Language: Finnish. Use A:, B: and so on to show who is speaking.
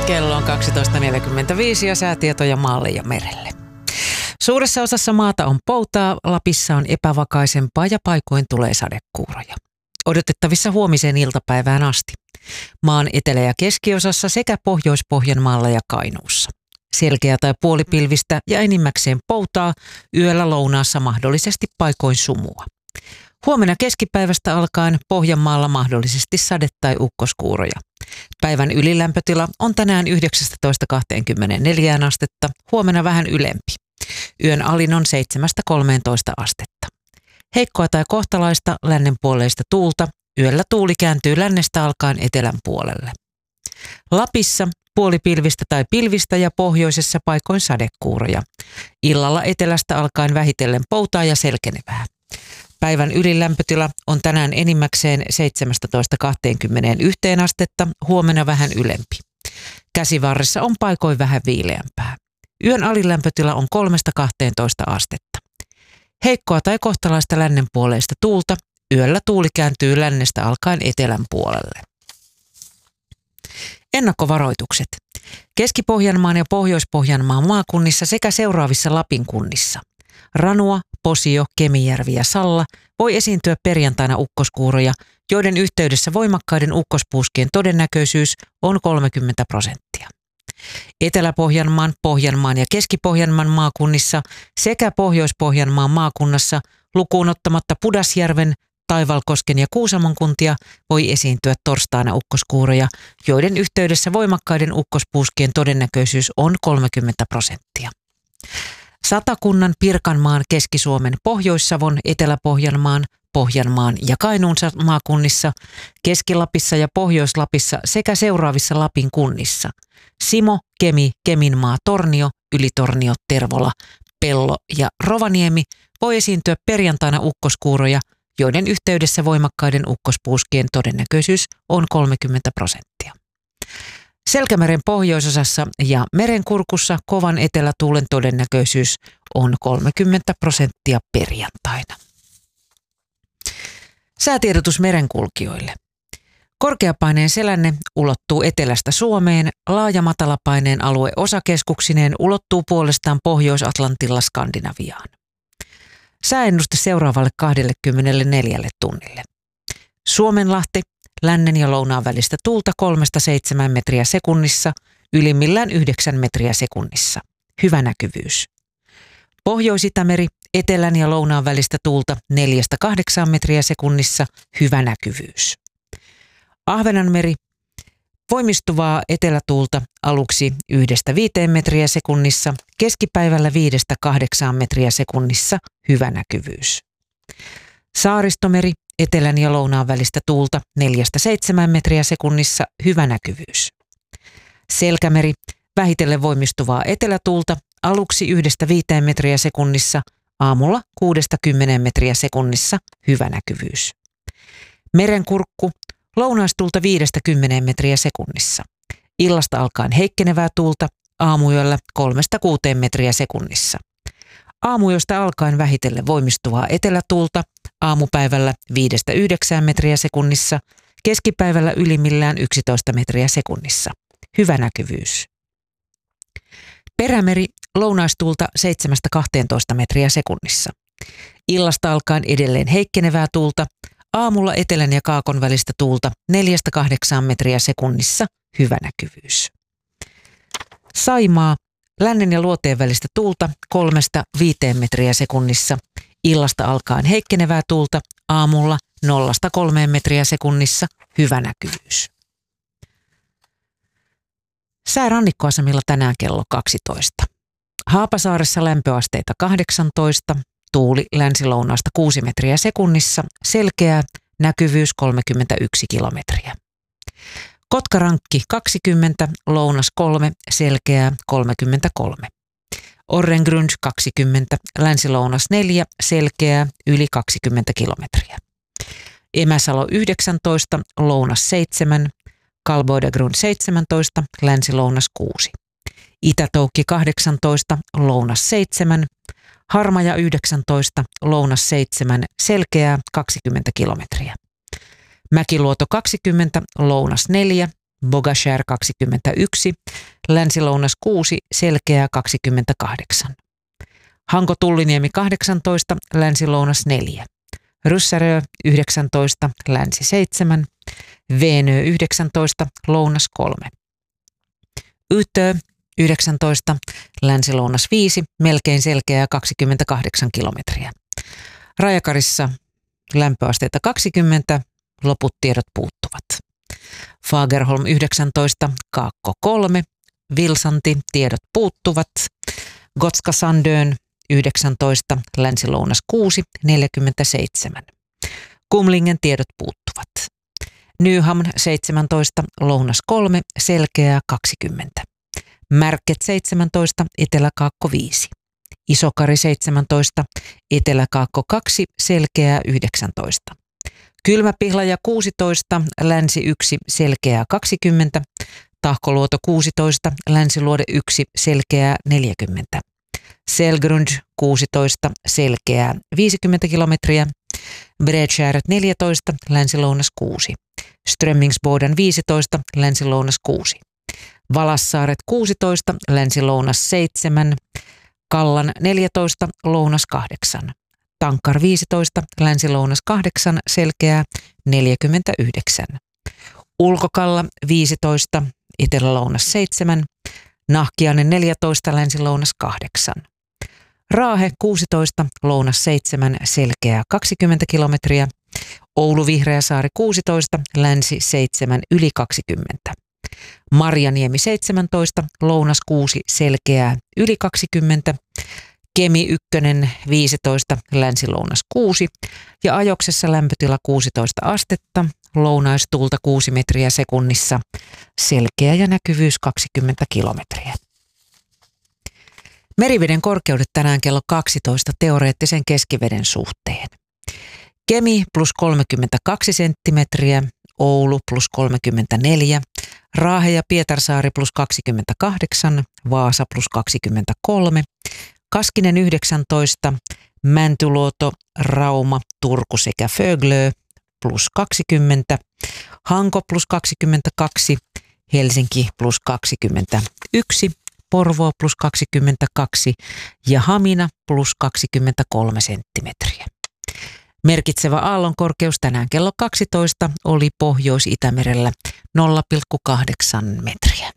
A: Kello on 12.45 ja säätietoja maalle ja merelle. Suuressa osassa maata on poutaa, Lapissa on epävakaisempaa ja paikoin tulee sadekuuroja. Odotettavissa huomiseen iltapäivään asti. Maan etelä- ja keskiosassa sekä Pohjois-Pohjanmaalla ja Kainuussa. Selkeä tai puolipilvistä ja enimmäkseen poutaa, yöllä lounaassa mahdollisesti paikoin sumua. Huomenna keskipäivästä alkaen Pohjanmaalla mahdollisesti sade- tai ukkoskuuroja. Päivän ylilämpötila on tänään 19-24 astetta, huomenna vähän ylempi. Yön alin on 7-13 astetta. Heikkoa tai kohtalaista lännenpuoleista tuulta, yöllä tuuli kääntyy lännestä alkaen etelän puolelle. Lapissa puolipilvistä tai pilvistä ja pohjoisessa paikoin sadekuuroja. Illalla etelästä alkaen vähitellen poutaa ja selkenevää. Päivän ylilämpötila on tänään enimmäkseen 17-21 astetta, huomenna vähän ylempi. Käsivarressa on paikoin vähän viileämpää. Yön alilämpötila on 3-12 astetta. Heikkoa tai kohtalaista lännenpuoleista tuulta, yöllä tuuli kääntyy lännestä alkaen etelän puolelle. Ennakkovaroitukset. Keski-Pohjanmaan ja Pohjois-Pohjanmaan maakunnissa sekä seuraavissa Lapin kunnissa. Ranua, Posio, Kemijärvi ja Salla voi esiintyä perjantaina ukkoskuuroja, joiden yhteydessä voimakkaiden ukkospuuskien todennäköisyys on 30%. Etelä-Pohjanmaan, Pohjanmaan ja Keski-Pohjanmaan maakunnissa sekä Pohjois-Pohjanmaan maakunnassa lukuun ottamatta Pudasjärven, Taivalkosken ja Kuusamon kuntia voi esiintyä torstaina ukkoskuuroja, joiden yhteydessä voimakkaiden ukkospuuskien todennäköisyys on 30%. Satakunnan, Pirkanmaan, Keski-Suomen, Pohjois-Savon, Etelä-Pohjanmaan, Pohjanmaan ja Kainuun maakunnissa, Keski-Lapissa ja Pohjois-Lapissa sekä seuraavissa Lapin kunnissa. Simo, Kemi, Keminmaa, Tornio, Ylitornio, Tervola, Pello ja Rovaniemi voi esiintyä perjantaina ukkoskuuroja, joiden yhteydessä voimakkaiden ukkospuuskien todennäköisyys on 30%. Selkämeren pohjoisosassa ja merenkurkussa kovan etelätuulen todennäköisyys on 30% perjantaina. Säätiedotus merenkulkijoille. Korkeapaineen selänne ulottuu etelästä Suomeen, laaja matalapaineen alue osakeskuksineen ulottuu puolestaan Pohjois-Atlantilla Skandinaviaan. Sääennuste seuraavalle 24 tunnille. Suomenlahti, lännen ja lounaan välistä tuulta 3-7 metriä sekunnissa, ylimmillään 9 metriä sekunnissa. Hyvä näkyvyys. Pohjois-Itämeri, etelän ja lounaan välistä tuulta 4-8 metriä sekunnissa, hyvä näkyvyys. Ahvenanmeri, voimistuvaa etelätuulta aluksi 1-5 metriä sekunnissa, keskipäivällä 5-8 metriä sekunnissa, hyvä näkyvyys. Saaristomeri, etelän ja lounaan välistä tuulta 4-7 metriä sekunnissa, hyvä näkyvyys. Selkämeri, vähitellen voimistuvaa etelätuulta aluksi 1-5 metriä sekunnissa, aamulla 6-10 metriä sekunnissa, hyvä näkyvyys. Merenkurkku, lounaistulta 5-10 metriä sekunnissa. Illasta alkaen heikkenevää tuulta, aamuyöllä 3-6 metriä sekunnissa. Aamuyöstä alkaen vähitellen voimistuvaa etelätuulta, aamupäivällä 5-9 metriä sekunnissa, keskipäivällä ylimmillään 11 metriä sekunnissa. Hyvä näkyvyys. Perämeri, lounaistuulta 7-12 metriä sekunnissa. Illasta alkaen edelleen heikkenevää tuulta, aamulla etelän ja kaakon välistä tuulta 4-8 metriä sekunnissa, hyvä näkyvyys. Saimaa, lännen ja luoteen välistä tuulta 3-5 metriä sekunnissa, illasta alkaen heikkenevää tuulta, aamulla 0-3 metriä sekunnissa, hyvä näkyvyys. Sää rannikkoasemilla tänään kello 12. Haapasaaressa lämpöasteita 18, tuuli länsilounaasta 6 metriä sekunnissa, selkeää, näkyvyys 31 kilometriä. Kotkarankki 20, lounas 3, selkeää 33. Orrengrund 20, länsilounas 4, selkeää yli 20 kilometriä. Emäsalo 19, lounas 7, Kalboidagrund 17, länsilounas 6. Itätoukki 18, lounas 7, Harmaja 19, lounas 7, selkeää 20 kilometriä. Mäkiluoto 20, lounas 4, Bogashär 21, länsi-lounas 6, selkeää 28. Hanko-Tulliniemi 18, länsi-lounas 4. Ryssärö 19, länsi 7. Veenö 19, lounas 3. Ytö 19, länsi-lounas 5, melkein selkeää 28 kilometriä. Rajakarissa lämpöasteita 20, loput tiedot puuttuvat. Fagerholm 19, Kaakko 3, Vilsanti, tiedot puuttuvat. Gotska Sandön 19, länsi-lounas 6, 47. Kumlingen tiedot puuttuvat. Nyhamn 17, lounas 3, selkeää 20. Märket 17, etelä-kaakko 5. Isokari 17, etelä-kaakko 2, selkeää 19. Kylmäpihlaja 16, länsi 1, selkeää 20. Tahkoluoto 16, länsiluode 1, selkeää 40. Selgrund 16, selkeää 50 kilometriä. Bredskärret 14, länsi-lounas 6. Strömmingsboden 15, länsi-lounas 6. Valassaaret 16, länsi-lounas 7. Kallan 14, lounas 8. Tankar 15, länsi-lounas 8, selkeää 49. Ulkokalla 15, etelä-lounas 7. Nahkiainen 14, länsi-lounas 8. Raahe 16, lounas 7, selkeää 20 kilometriä. Oulu Vihreäsaari 16, länsi 7, yli 20. Marjaniemi 17, lounas 6, selkeää yli 20. Kemi 1, 15, länsi-lounas 6 ja Ajoksessa lämpötila 16 astetta, lounaistuulta 6 metriä sekunnissa, selkeä ja näkyvyys 20 kilometriä. Meriveden korkeudet tänään kello 12 teoreettisen keskiveden suhteen. Kemi plus 32 senttimetriä, Oulu plus 34, Raahe ja Pietarsaari plus 28, Vaasa plus 23, Kaskinen 19, Mäntyluoto, Rauma, Turku sekä Föglö plus 20, Hanko plus 22, Helsinki plus 21, Porvoo plus 22 ja Hamina plus 23 senttimetriä. Merkitsevä aallonkorkeus tänään kello 12 oli Pohjois-Itämerellä 0,8 metriä.